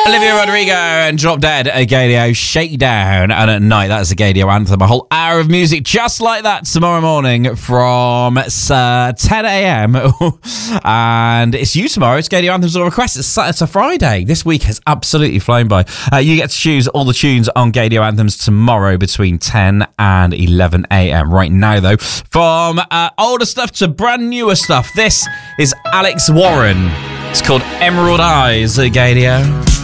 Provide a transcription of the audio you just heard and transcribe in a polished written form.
Olivia Rodrigo and Drop Dead, a Gadio Shakedown. And at night, that's a Gadio anthem. A whole hour of music just like that tomorrow morning from 10 a.m. And it's you tomorrow. It's Gadio Anthems or Requests. It's a Friday. This week has absolutely flown by. You get to choose all the tunes on Gadio Anthems tomorrow between 10 and 11 a.m. Right now, though, from older stuff to brand newer stuff, this is Alex Warren. It's called Emerald Eyes at Gadio.